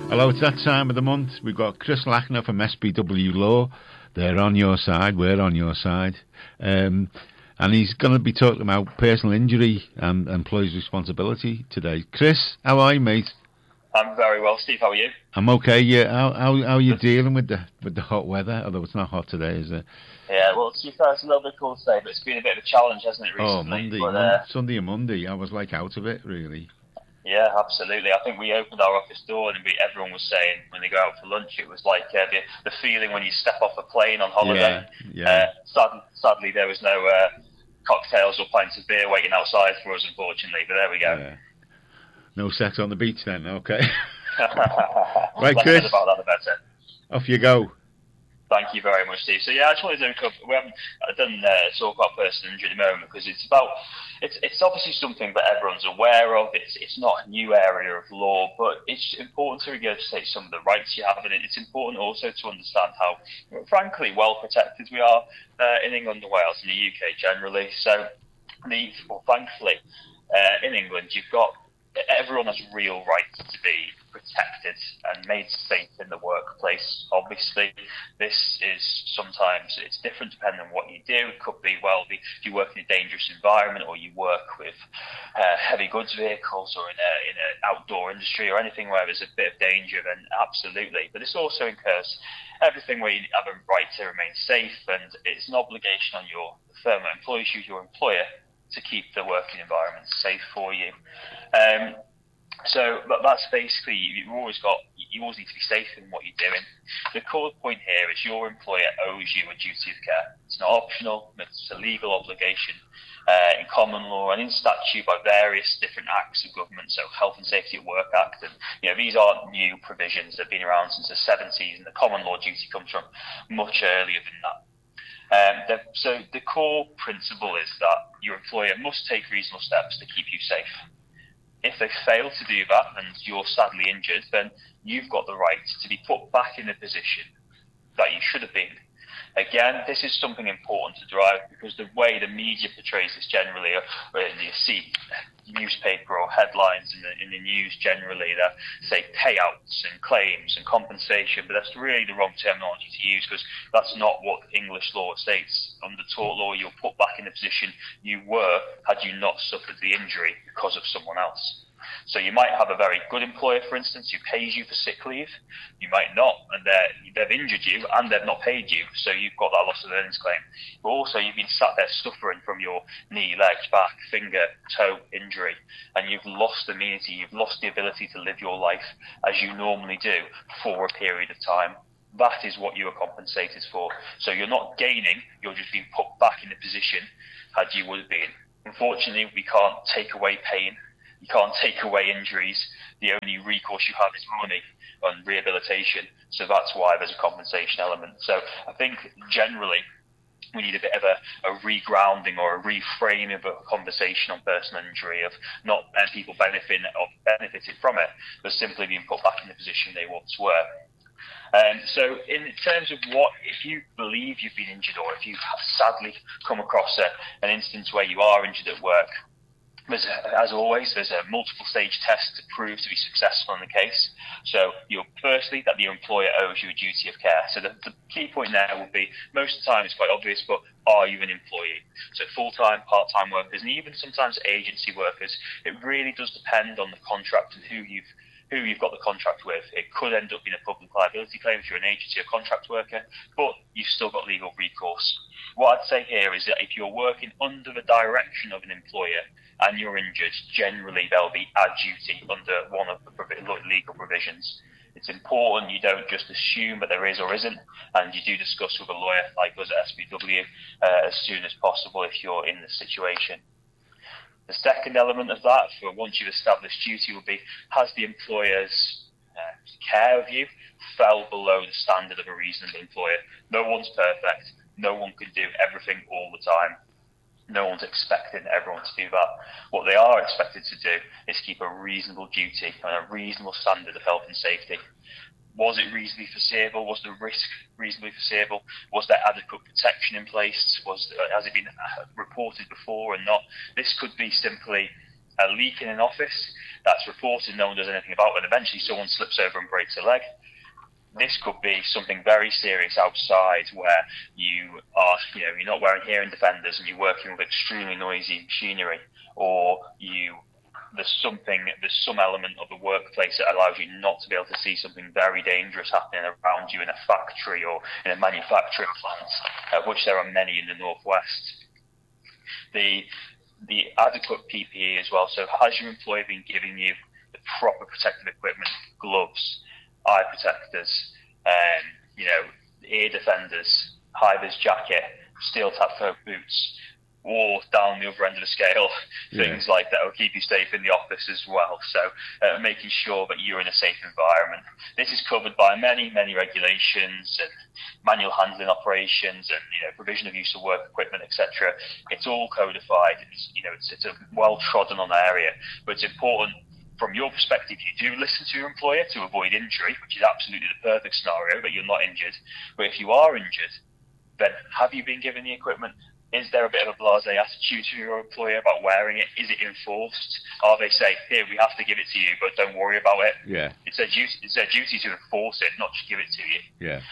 Hello, it's that time of the month. We've got Chris Lackner from SBW Law. They're on your side, we're on your side. And he's going to be talking about personal injury and employees' responsibility today. Chris, how are you, mate? I'm very well, Steve. How are you? I'm okay, yeah. How are you dealing with the hot weather? Although it's not hot today, is it? Yeah, well, to be fair, it's a little bit cool today, but it's been a bit of a challenge, hasn't it, recently? Sunday and Monday, I was like out of it, really. Yeah, absolutely. I think we opened our office door and everyone was saying when they go out for lunch, it was like the feeling when you step off a plane on holiday. Yeah. Sadly, there was no cocktails or pints of beer waiting outside for us, unfortunately, but there we go. Yeah. No sex on the beach then, okay. Right, Chris. About that, the better. Off you go. Thank you very much, Steve. So yeah, I just wanted to we haven't done talk about personal injury at the moment because it's obviously something that everyone's aware of. It's not a new area of law, but it's important to regurgitate some of the rights you have, and it's important also to understand how, frankly, well protected we are in England and Wales and the UK generally. So, thankfully, in England, everyone has real rights to be protected and made safe in the workplace. Obviously, this is sometimes it's different depending on what you do. It could be if you work in a dangerous environment or you work with heavy goods vehicles or in an outdoor industry or anything where there's a bit of danger, then absolutely. But this also incurs everything where you have a right to remain safe, and it's an obligation on your firm that employs you, your employer, to keep the working environment safe for you. So that's basically, you always need to be safe in what you're doing. The core point here is your employer owes you a duty of care. It's not optional, it's a legal obligation in common law and in statute by various different acts of government, so Health and Safety at Work Act, and these aren't new provisions. They've been around since the 70s, and the common law duty comes from much earlier than that. So the core principle is that your employer must take reasonable steps to keep you safe. If they fail to do that and you're sadly injured, then you've got the right to be put back in the position that you should have been. Again, this is something important to drive because the way the media portrays this generally, you see newspaper or headlines in the news generally that say payouts and claims and compensation, but that's really the wrong terminology to use because that's not what English law states. Under tort law, you're put back in the position you were had you not suffered the injury because of someone else. So you might have a very good employer, for instance, who pays you for sick leave. You might not, and they've injured you and they've not paid you, so you've got that loss of earnings claim. But also you've been sat there suffering from your knee, leg, back, finger, toe injury, and you've lost immunity, you've lost the ability to live your life as you normally do for a period of time. That is what you are compensated for. So you're not gaining, you're just being put back in the position had you would have been. Unfortunately, we can't take away pain. You can't take away injuries. The only recourse you have is money and rehabilitation. So that's why there's a compensation element. So I think generally we need a bit of a regrounding or a reframing of a conversation on personal injury of not people benefited from it, but simply being put back in the position they once were. So in terms of if you believe you've been injured or if you've sadly come across an instance where you are injured at work, as always, there's a multiple stage test to prove to be successful in the case. So firstly, that the employer owes you a duty of care. So the key point there will be, most of the time it's quite obvious, but are you an employee? So full-time, part-time workers, and even sometimes agency workers, it really does depend on the contract and who you've got the contract with. It could end up being a public liability claim if you're an agency or contract worker, but you've still got legal recourse. What I'd say here is that if you're working under the direction of an employer and you're injured, generally there'll be a duty under one of the legal provisions. It's important you don't just assume that there is or isn't, and you do discuss with a lawyer like us at SBW as soon as possible if you're in this situation. The second element of that, for once you've established duty, will be, has the employer's care of you fell below the standard of a reasonable employer? No one's perfect. No one can do everything all the time. No one's expecting everyone to do that. What they are expected to do is keep a reasonable duty and a reasonable standard of health and safety. Was it reasonably foreseeable? Was the risk reasonably foreseeable? Was there adequate protection in place? Has it been reported before or not? This could be simply a leak in an office that's reported, no one does anything about it, and eventually someone slips over and breaks a leg. This could be something very serious outside where you're not wearing hearing defenders and you're working with extremely noisy machinery, or there's some element of the workplace that allows you not to be able to see something very dangerous happening around you in a factory or in a manufacturing plant, of which there are many in the Northwest. The adequate PPE as well. So has your employer been giving you the proper protective equipment, gloves, eye protectors, ear defenders, high-vis jacket, steel-toe boots, or down the other end of the scale, things like that will keep you safe in the office as well. So making sure that you're in a safe environment. This is covered by many, many regulations and manual handling operations and provision of use of work equipment, etc. It's all codified. It's a well-trodden on area, but it's important. From your perspective, you do listen to your employer to avoid injury, which is absolutely the perfect scenario, that you're not injured. But if you are injured, then have you been given the equipment? Is there a bit of a blasé attitude to your employer about wearing it? Is it enforced? Are they say, here, we have to give it to you, but don't worry about it? Yeah. It's their duty to enforce it, not just give it to you. Yeah.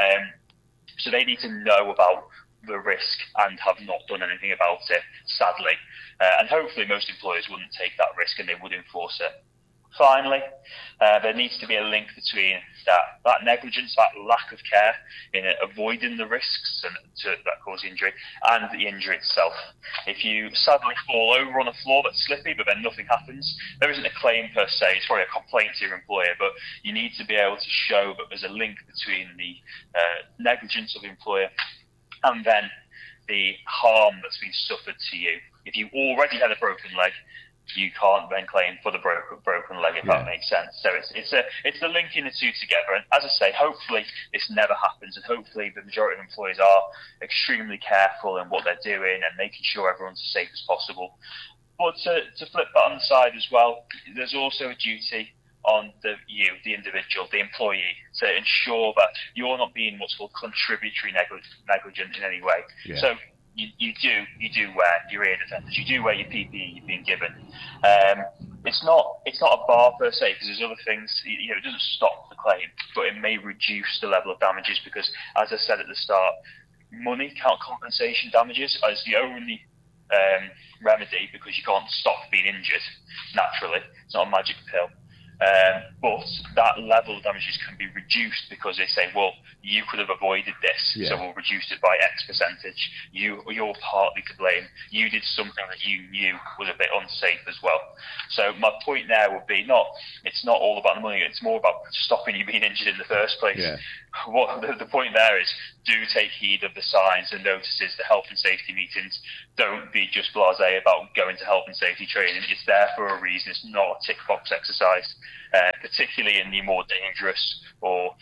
So they need to know about the risk and have not done anything about it, sadly. And hopefully most employers wouldn't take that risk and they would enforce it. Finally, there needs to be a link between that negligence, that lack of care in avoiding the risks that cause injury, and the injury itself. If you suddenly fall over on a floor that's slippy, but then nothing happens, there isn't a claim per se. It's probably a complaint to your employer, but you need to be able to show that there's a link between the negligence of the employer and then the harm that's been suffered to you. If you already had a broken leg, you can't then claim for the broken leg, if that makes sense. So it's the linking the two together. And as I say, hopefully this never happens, and hopefully the majority of employees are extremely careful in what they're doing and making sure everyone's as safe as possible. But to flip that on the side as well, there's also a duty on the individual, the employee, to ensure that you're not being what's called contributory negligent in any way. Yeah. So you do wear your ear defenders, you do wear your PPE you've been given. It's not a bar per se, because there's other things. It doesn't stop the claim, but it may reduce the level of damages, because, as I said at the start, money compensation damages is the only remedy, because you can't stop being injured naturally. It's not a magic pill. But that level of damages can be reduced, because they say, well, you could have avoided this, so we'll reduce it by X percentage. You're partly to blame. You did something that you knew was a bit unsafe as well. So my point there would be it's not all about the money. It's more about stopping you being injured in the first place. Yeah. What the point there is, do take heed of the signs and notices, the health and safety meetings. Don't be just blasé about going to health and safety training. It's there for a reason. It's not a tick box exercise, particularly in the more dangerous or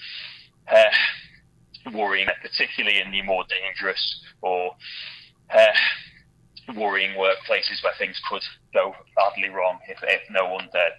worrying worrying workplaces where things could go badly wrong if no one